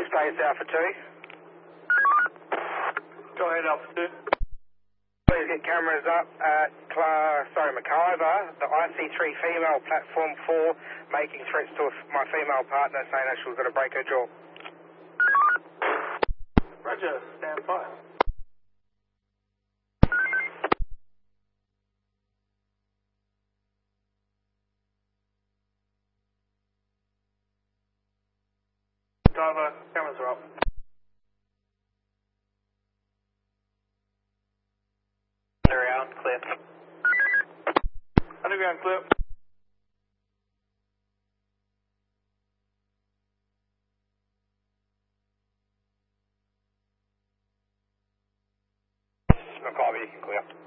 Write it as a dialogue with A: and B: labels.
A: Stays Alpha 2.
B: Go ahead, Alpha 2.
A: Please get cameras up at McIver, the IC3 female, platform 4, making threats to my female partner, saying that she was going to break her jaw.
B: Roger, stand by. Driver, cameras are up.
A: Underground, clear.
B: Underground clear.
A: McIver, you can clear.